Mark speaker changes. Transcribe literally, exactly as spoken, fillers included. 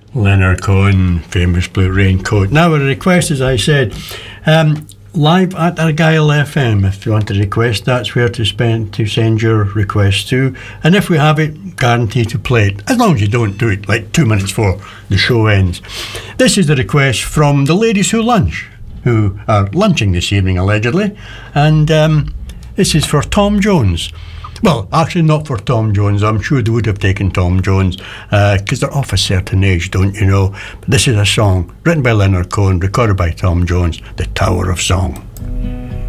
Speaker 1: Leonard Cohen, famous Blue Raincoat. Now a request, as I said, um, live at Argyle F M. If you want to request, that's where to spend to send your request to. And if we have it, guarantee to play it, as long as you don't do it like two minutes before the show ends. This is the request from the ladies who lunch, who are lunching this evening allegedly, and um, this is for Tom Jones. Well, actually not for Tom Jones. I'm sure they would have taken Tom Jones because uh, they're off a certain age, don't you know? But this is a song written by Leonard Cohen, recorded by Tom Jones, The Tower of Song.